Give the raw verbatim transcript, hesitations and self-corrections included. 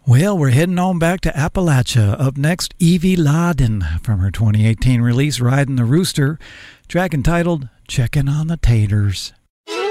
Well, we're heading on back to Appalachia. Up next, Evie Laden from her twenty eighteen release, Riding the Rooster, track entitled Checkin' on the Taters.